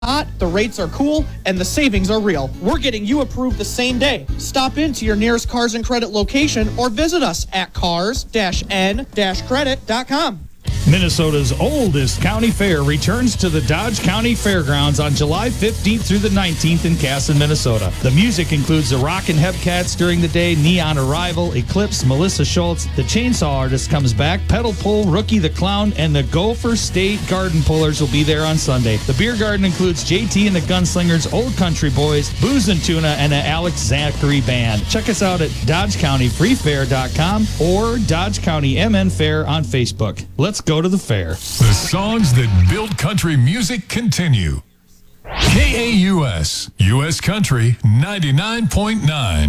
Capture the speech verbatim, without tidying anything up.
hot, the rates are cool, and the savings are real. We're getting you approved the same day. Stop into your nearest Cars and Credit location or visit us at cars n credit dot com. Minnesota's oldest county fair returns to the Dodge County Fairgrounds on July fifteenth through the nineteenth in Casson, Minnesota. The music includes the Rockin' Hepcats during the day, Neon Arrival, Eclipse, Melissa Schultz, the Chainsaw Artist comes back, Pedal Pull, Rookie the Clown, and the Gopher State Garden Pullers will be there on Sunday. The beer garden includes J T and the Gunslingers, Old Country Boys, Booze and Tuna, and an Alex Zachary Band. Check us out at dodge county free fair dot com or Dodge County M N Fair on Facebook. Let's go to the fair. The songs that build country music continue. K A U S, U S Country ninety-nine point nine.